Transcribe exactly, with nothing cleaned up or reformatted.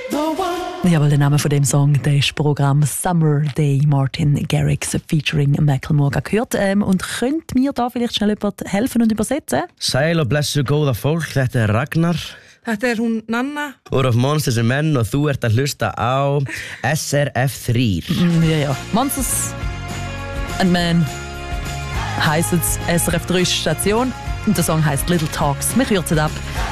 Jawohl, der Name von dem Song, der ist Programm Summer Day, Martin Garrix featuring Macklemore gehört. Ähm, und könnt mir da vielleicht schnell jemand helfen und übersetzen? Sæl og blessu góða fólk, þetta er Ragnar. Þetta er hún Nanna. Úr of Monsters and Men og þú ert að hlusta á S R F þrjú. Mm, ja, ja. Monsters and Men heisst es S R F drei Station und der Song heisst Little Talks. Wir kürzen ab.